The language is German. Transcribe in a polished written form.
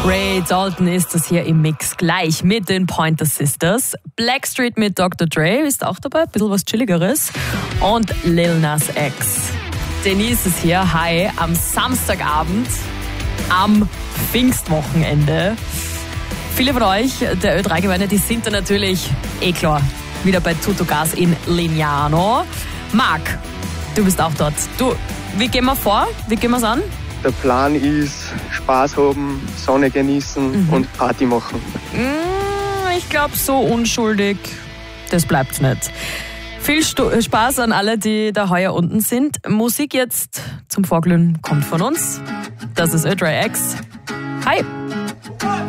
Ray Dalton ist das hier im Mix gleich mit den Pointer Sisters. Blackstreet mit Dr. Dre ist auch dabei, ein bisschen was Chilligeres. Und Lil Nas X. Denise ist hier, hi, am Samstagabend, am Pfingstwochenende. Viele von euch, der Ö3-Gemeinde, die sind da natürlich, klar, wieder bei Tuttogas in Lignano. Marc, du bist auch dort. Du, wie gehen wir vor? Wie gehen wir es an? Der Plan ist Spaß haben, Sonne genießen und Party machen. Ich glaube, so unschuldig, das bleibt's nicht. Viel Spaß an alle, die da heuer unten sind. Musik jetzt zum Vorglühen kommt von uns. Das ist Ö3X. Hi!